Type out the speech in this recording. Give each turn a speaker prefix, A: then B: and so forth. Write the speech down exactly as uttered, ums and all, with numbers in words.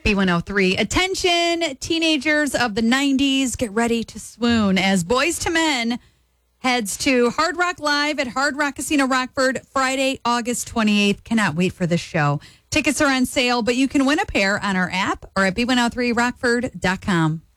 A: B one oh three. Attention, teenagers of the nineties, get ready to swoon as Boys to Men heads to Hard Rock Live at Hard Rock Casino Rockford Friday, August twenty-eighth. Cannot wait for the show. Tickets are on sale, but you can win a pair on our app or at B one oh three rockford dot com.